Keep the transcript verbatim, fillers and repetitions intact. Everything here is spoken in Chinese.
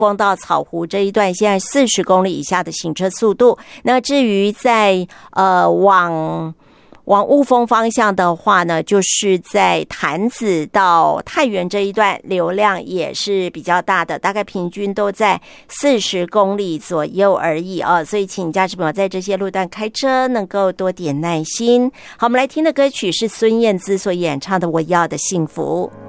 光到草湖这一段，现在四十公里以下的行车速度。那至于在呃往往雾峰方向的话呢，就是在潭子到太原这一段流量也是比较大的，大概平均都在四十公里左右而已啊。所以请驾驶朋友在这些路段开车能够多点耐心。好，我们来听的歌曲是孙燕姿所演唱的《我要的幸福》。